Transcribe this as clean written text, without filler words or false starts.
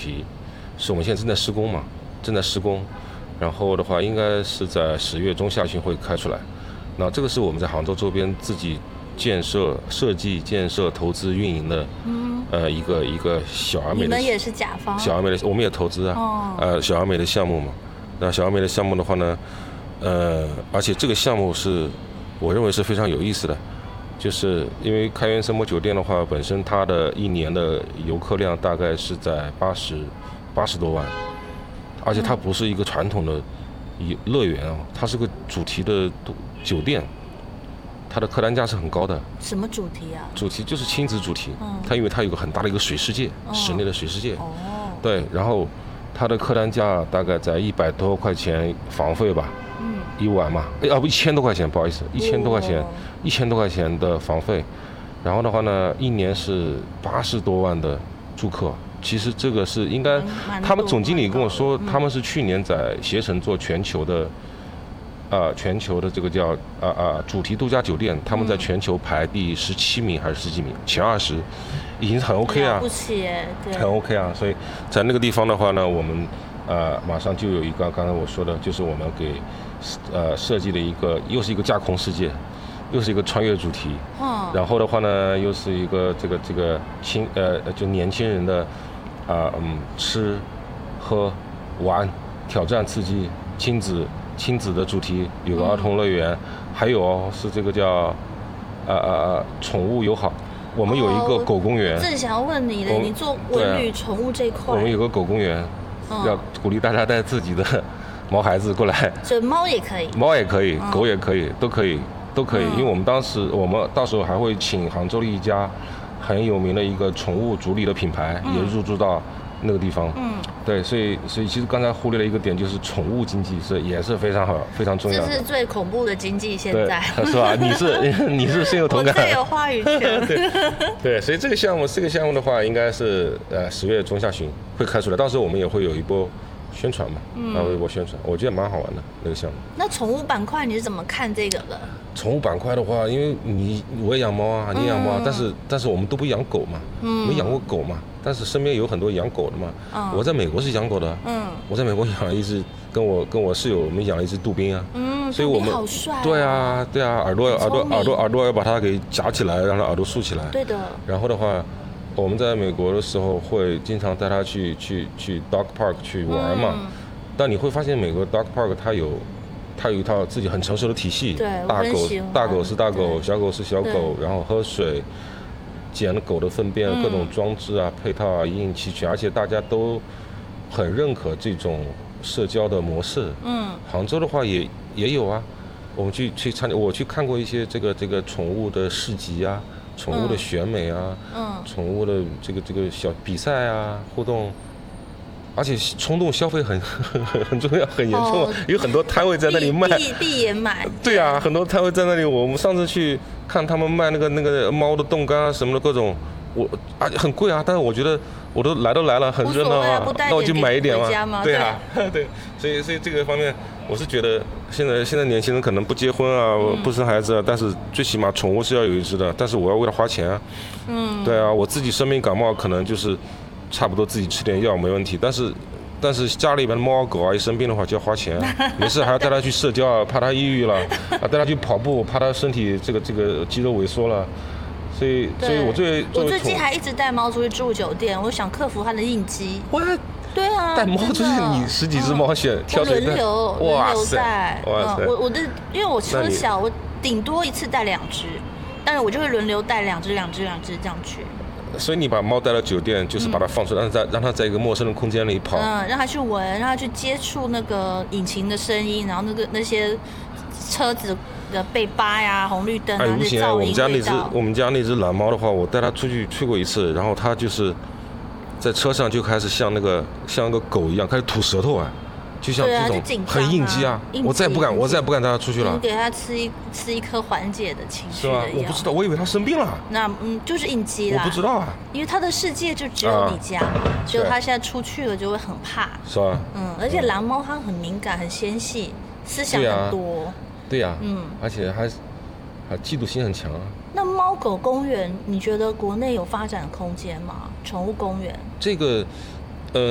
题，是我们现在正在施工嘛，然后的话应该是在10月中下旬会开出来。那这个是我们在杭州周边自己设计、建设、投资、运营的，一个小而美的。 你们也是甲方？ 小而美的，我们也投资啊，小而美的项目嘛。那小而美的项目的话呢，而且这个项目是我认为是非常有意思的，就是因为开元森摩酒店的话，本身它的一年的游客量大概是在80多万，而且它不是一个传统的乐园啊，它是个主题的酒店，它的客单价是很高的。 什么主题啊？ 主题就是亲子主题，它因为它有个很大的一个水世界，室内的水世界。对，然后它的客单价大概在100多块钱房费吧，一晚嘛，1000多块钱，不好意思，1000多块钱的房费，然后的话呢，一年是80多万的住客。其实这个是应该，他们总经理跟我说，他们是去年在携程做全球的这个叫主题度假酒店，他们在全球排第17名还是10几名，前20，已经很 OK 啊， 了不起耶，对， 很 OK 啊。所以在那个地方的话呢，我们马上就有一个刚才我说的，就是我们给设计的又是一个架空世界，又是一个穿越主题，然后的话呢，又是一个这个就年轻人的吃喝玩挑战刺激亲子的主题，有个儿童乐园，还有是这个叫宠物友好，我们有一个狗公园。 正想要问你的，你做文旅宠物这一块， 我们有个狗公园，要鼓励大家带自己的毛孩子过来。 所以猫也可以， 猫也可以，狗也可以，都可以。因为我们到时候还会请杭州的一家很有名的一个宠物主理的品牌也入驻到那个地方。对，所以其实刚才忽略了一个点，就是宠物经济也是非常好、非常重要的。 这是最恐怖的经济现在， 是吧？你是深有同感， 我最有话语权。 对，所以这个项目的话，应该是10月中下旬会开出来，到时候我们也会有一波宣传嘛，微博宣传，我觉得蛮好玩的那个项目。 那宠物板块你是怎么看这个的？ 宠物板块的话，因为我也养猫啊，你养猫啊，但是我们都不养狗嘛，没养过狗嘛，但是身边有很多养狗的嘛。我在美国是养狗的，我在美国养了一只，跟我室友我们养了一只杜宾啊，所以我们好帅， 对啊，耳朵要把它给夹起来，让它耳朵竖起来。 对的。然后的话，我们在美国的时候会经常带它去 dog park 去玩嘛，但你会发现美国 dog park 它有一套自己很成熟的体系，大狗是大狗，小狗是小狗，然后喝水、捡狗的粪便，各种装置啊、配套啊一应齐全，而且大家都很认可这种社交的模式。杭州的话也有啊，我们去参加，我去看过一些这个宠物的市集啊，宠物的选美啊，宠物的这个小比赛啊，互动。而且冲动消费很重要，很严重，有很多摊位在那里卖， 闭眼买。 对啊，很多摊位在那里。我们上次去看他们卖那个猫的冻干啊什么的各种，很贵啊，但是我觉得我都来了，很热闹啊，那我就买一点嘛。对啊，对，所以这个方面，我是觉得现在年轻人可能不结婚啊，不生孩子啊，但是最起码宠物是要有一只的，但是我要为它花钱啊。对啊，我自己生病感冒可能就是差不多自己吃点药没问题，但是家里边的猫狗啊一生病的话就要花钱，没事还要带它去社交啊，怕它抑郁了啊，带它去跑步，怕它身体这个肌肉萎缩了，所以我最近还一直带猫出去住酒店，我想克服它的应激。对啊， 带猫出去，你10几只猫选挑轮流带。 哇塞！ 因为我车小，我顶多一次带2只，但是我就会轮流带2只这样去。 所以你把猫带到酒店，就是把它放出来，让它在一个陌生的空间里跑， 让它去闻，让它去接触那个引擎的声音，然后那些车子的被扒呀、红绿灯啊， 不行，我们家那只蓝猫的话，我带它出去吹过一次，然后它就是在车上就开始像个狗一样开始吐舌头啊。就像这种很应激啊，我再不敢带它出去了。 你给它吃一颗缓解的情绪的药。 我不知道，我以为它生病了。 那就是应激啦。 我不知道啊。 因为它的世界就只有你家嘛，只有它现在出去了就会很怕。 是吧？ 而且蓝猫它很敏感、很纤细，思想很多。 对呀。而且还嫉妒心很强啊。 那猫狗公园，你觉得国内有发展空间吗？宠物公园？ 这个